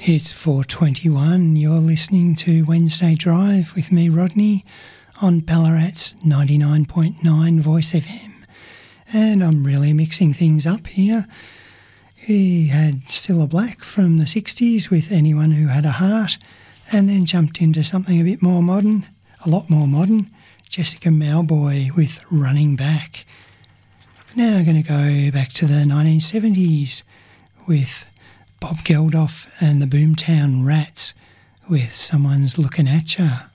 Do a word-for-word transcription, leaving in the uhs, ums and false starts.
It's four twenty-one. You're listening to Wednesday Drive with me, Rodney, on Ballarat's ninety-nine point nine Voice F M. And I'm really mixing things up here. He had Cilla Black from the sixties with Anyone Who Had a Heart, and then jumped into something a bit more modern, a lot more modern, Jessica Mauboy with Running Back. Now I'm going to go back to the nineteen seventies with Bob Geldof and the Boomtown Rats with Someone's Looking at Ya.